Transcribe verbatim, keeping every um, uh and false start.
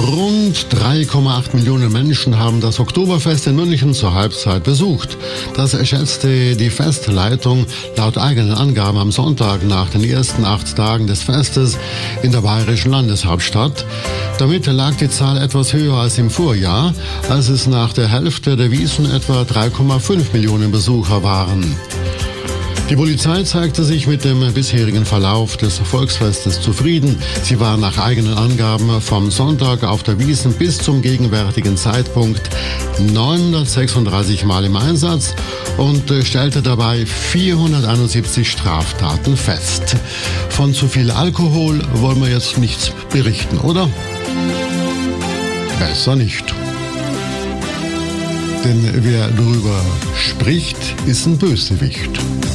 Rund drei Komma acht Millionen Menschen haben das Oktoberfest in München zur Halbzeit besucht. Das schätzte die Festleitung laut eigenen Angaben am Sonntag nach den ersten acht Tagen des Festes in der bayerischen Landeshauptstadt. Damit lag die Zahl etwas höher als im Vorjahr, als es nach der Hälfte der Wiesn etwa drei Komma fünf Millionen Besucher waren. Die Polizei zeigte sich mit dem bisherigen Verlauf des Volksfestes zufrieden. Sie war nach eigenen Angaben vom Sonntag auf der Wiesn bis zum gegenwärtigen Zeitpunkt neunhundertsechsunddreißig Mal im Einsatz und stellte dabei vierhunderteinundsiebzig Straftaten fest. Von zu viel Alkohol wollen wir jetzt nichts berichten, oder? Besser nicht. Denn wer darüber spricht, ist ein Bösewicht.